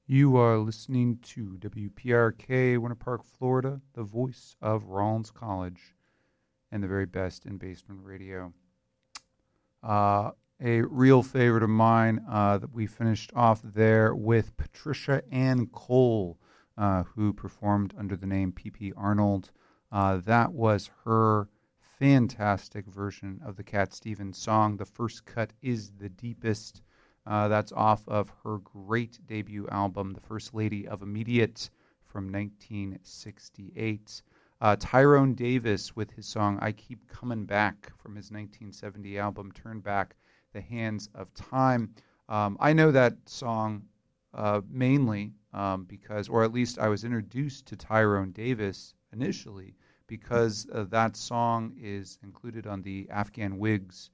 You are listening to WPRK, Winter Park, Florida, the voice of Rollins College and the very best in basement radio. A real favorite of mine that we finished off there with Patricia Ann Cole, who performed under the name P.P. Arnold. That was her fantastic version of the Cat Stevens song. The first cut is the deepest. That's off of her great debut album, The First Lady of Immediate, from 1968. Tyrone Davis with his song I Keep Coming Back from his 1970 album, Turn Back the Hands of Time. I know that song mainly because, or at least I was introduced to Tyrone Davis initially because that song is included on the Afghan Wigs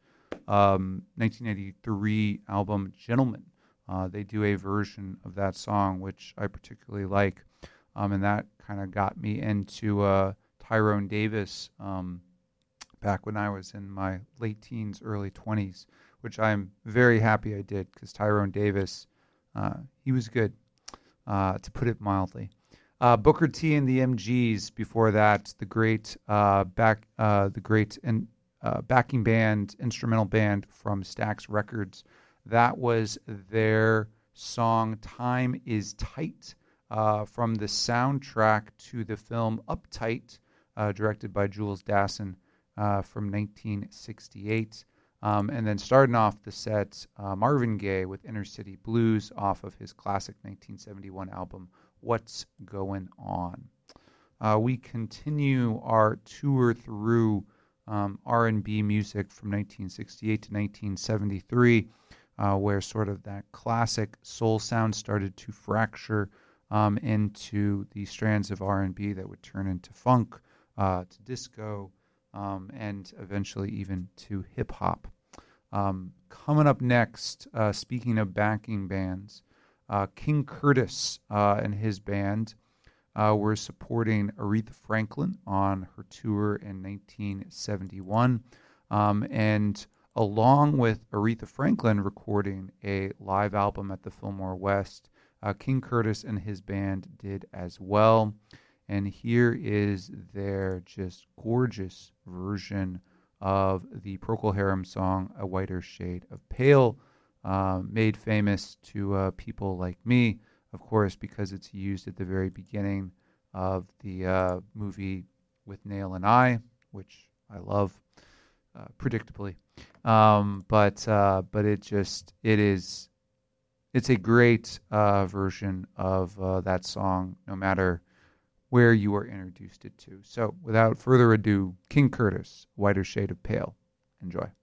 1983 album Gentlemen. They do a version of that song, which I particularly like, and that kind of got me into Tyrone Davis back when I was in my late teens, early 20s, which I'm very happy I did because Tyrone Davis, he was good, to put it mildly. Booker T and the MGs. Before that, the great backing band, instrumental band from Stax Records. That was their song "Time Is Tight" from the soundtrack to the film Uptight, directed by Jules Dassin from 1968. And then starting off the set, Marvin Gaye with Inner City Blues off of his classic 1971 album, What's Going On. We continue our tour through R&B music from 1968 to 1973, where sort of that classic soul sound started to fracture into the strands of R&B that would turn into funk, to disco, and eventually even to hip-hop. Coming up next, speaking of backing bands, King Curtis and his band were supporting Aretha Franklin on her tour in 1971, and along with Aretha Franklin recording a live album at the Fillmore West, King Curtis and his band did as well. And here is their just gorgeous version of the Procol Harum song, A Whiter Shade of Pale, made famous to people like me, of course, because it's used at the very beginning of the movie With Nail and I, which I love, predictably. But it's a great version of that song, no matter where you are introduced it to. So, without further ado, King Curtis, Whiter Shade of Pale. Enjoy.